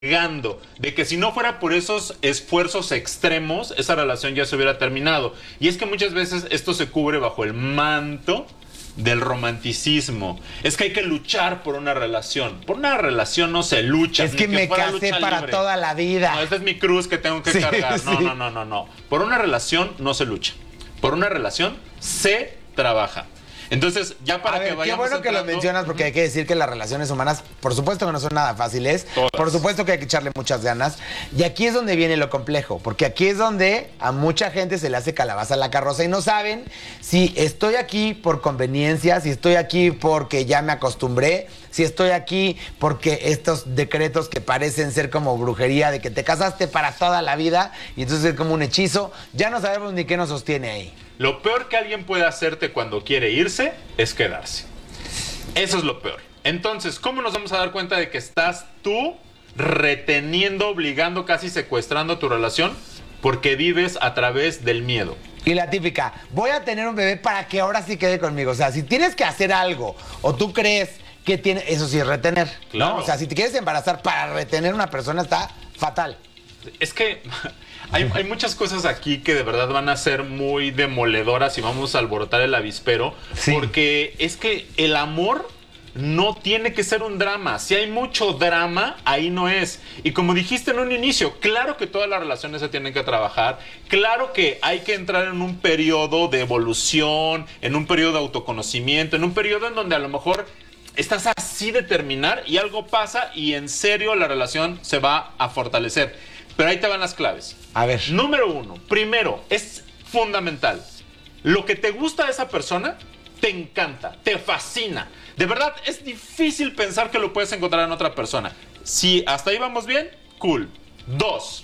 de que si no fuera por esos esfuerzos extremos, esa relación ya se hubiera terminado. Y es que muchas veces esto se cubre bajo el manto del romanticismo. Es que hay que luchar por una relación. Por una relación no se lucha. Es que me casé para libre. toda la vida. No, esta es mi cruz que tengo que cargar. No. Por una relación no se lucha. Por una relación se trabaja. Entonces, ya para que vayamos qué bueno que lo mencionas, porque hay que decir que las relaciones humanas, por supuesto que no son nada fáciles, todas. Por supuesto que hay que echarle muchas ganas, y aquí es donde viene lo complejo, porque aquí es donde a mucha gente se le hace calabaza a la carroza y no saben si estoy aquí por conveniencia, si estoy aquí porque ya me acostumbré, si estoy aquí porque estos decretos que parecen ser como brujería de que te casaste para toda la vida, y entonces es como un hechizo, ya no sabemos ni qué nos sostiene ahí. Lo peor que alguien puede hacerte cuando quiere irse es quedarse. Eso es lo peor. Entonces, ¿cómo nos vamos a dar cuenta de que estás tú reteniendo, obligando, casi secuestrando tu relación? Porque vives a través del miedo. Y la típica, voy a tener un bebé para que ahora sí quede conmigo. O sea, si tienes que hacer algo o tú crees que tiene, eso sí es retener, claro. ¿no? O sea, si te quieres embarazar para retener a una persona está fatal. Es que hay muchas cosas aquí que de verdad van a ser muy demoledoras y vamos a alborotar el avispero. Sí. Porque es que el amor no tiene que ser un drama. Si hay mucho drama, ahí no es. Y como dijiste en un inicio, claro que todas las relaciones se tienen que trabajar. Claro que hay que entrar en un periodo de evolución, en un periodo de autoconocimiento, en un periodo en donde a lo mejor estás así de terminar y algo pasa y en serio la relación se va a fortalecer. Pero ahí te van las claves. A ver. Número 1. Primero, es fundamental. Lo que te gusta de esa persona, te encanta, te fascina. De verdad, es difícil pensar que lo puedes encontrar en otra persona. Si hasta ahí vamos bien, cool. 2.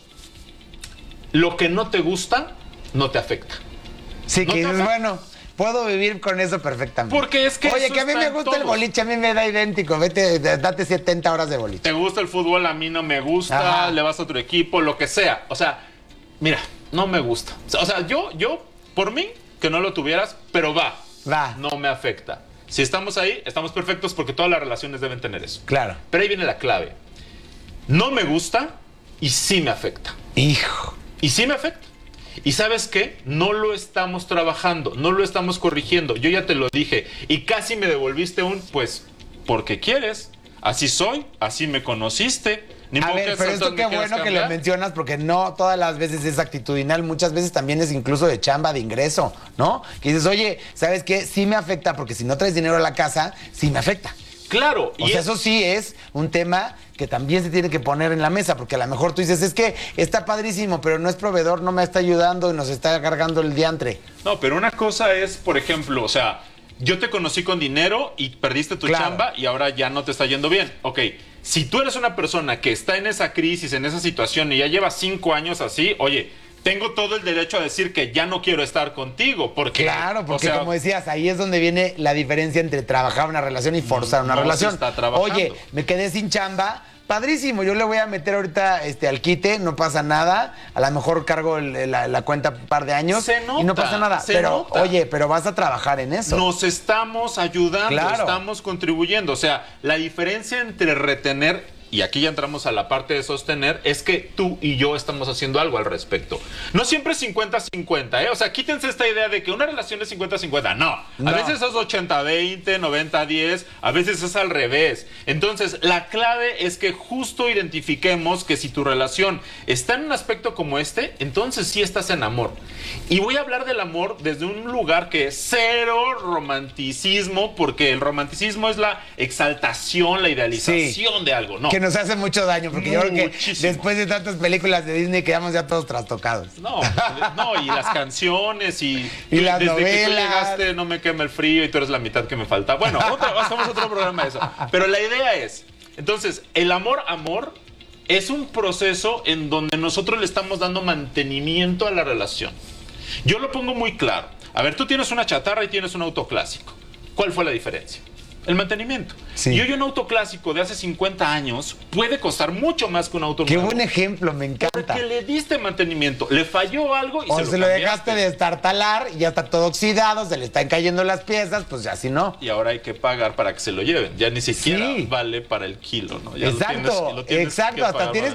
Lo que no te gusta, no te afecta. Sí, no que dices, bueno, puedo vivir con eso perfectamente. Porque es que oye, que a mí me gusta el boliche, a mí me da idéntico. Vete, date 70 horas de boliche. Te gusta el fútbol, a mí no me gusta. Ajá. Le vas a otro equipo, lo que sea. O sea, mira, no me gusta. O sea, yo, por mí, que no lo tuvieras, pero va. No me afecta. Si estamos ahí, estamos perfectos porque todas las relaciones deben tener eso. Claro. Pero ahí viene la clave. No me gusta y sí me afecta. Hijo. Y sí me afecta. ¿Y sabes qué? No lo estamos trabajando, no lo estamos corrigiendo. Yo ya te lo dije y casi me devolviste pues, porque quieres. Así soy, así me conociste. Ni a ver, pero esto qué bueno que lo mencionas porque no todas las veces es actitudinal, muchas veces también es incluso de chamba, de ingreso, ¿no? Que dices, oye, ¿sabes qué? Sí me afecta porque si no traes dinero a la casa, sí me afecta. Claro. O sea, eso sí es un tema que también se tiene que poner en la mesa, porque a lo mejor tú dices, es que está padrísimo, pero no es proveedor, no me está ayudando y nos está cargando el diantre. No, pero una cosa es, por ejemplo, o sea, yo te conocí con dinero y perdiste tu chamba y ahora ya no te está yendo bien. Ok, si tú eres una persona que está en esa crisis, en esa situación y ya lleva 5 años así, oye, tengo todo el derecho a decir que ya no quiero estar contigo. Porque, claro, porque como decías, ahí es donde viene la diferencia entre trabajar una relación y forzar una relación. Se está trabajando. Oye, me quedé sin chamba. Padrísimo, yo le voy a meter ahorita al quite, no pasa nada. A lo mejor cargo la cuenta un par de años y no pasa nada. Pero, oye, pero vas a trabajar en eso. Nos estamos ayudando, estamos contribuyendo. O sea, la diferencia entre retener, y aquí ya entramos a la parte de sostener, es que tú y yo estamos haciendo algo al respecto. No siempre es 50-50, ¿eh? O sea, quítense esta idea de que una relación es 50-50. No. A veces es 80-20, 90-10, a veces es al revés. Entonces, la clave es que justo identifiquemos que si tu relación está en un aspecto como este, entonces sí estás en amor. Y voy a hablar del amor desde un lugar que es cero romanticismo, porque el romanticismo es la exaltación, la idealización de algo. No. Que nos hace mucho daño, porque yo creo que después de tantas películas de Disney quedamos ya todos trastocados. No, y las canciones y las desde novelas. Que tú llegaste no me quema el frío y tú eres la mitad que me falta. Bueno, hacemos otro programa de eso. Pero la idea es, entonces, el amor es un proceso en donde nosotros le estamos dando mantenimiento a la relación. Yo lo pongo muy claro. A ver, tú tienes una chatarra y tienes un auto clásico. ¿Cuál fue la diferencia? el mantenimiento. Sí. Y hoy un auto clásico de hace 50 años puede costar mucho más que un auto Qué nuevo. buen ejemplo, me encanta. Porque le diste mantenimiento, le falló algo y O se lo cambiaste. dejaste de estartalar y ya está todo oxidado, se le están cayendo las piezas, pues ya si no. Y ahora hay que pagar para que se lo lleven. Ya ni siquiera Sí. vale para el kilo, ¿no? Ya Exacto, lo tienes que exacto. pagar Hasta tienes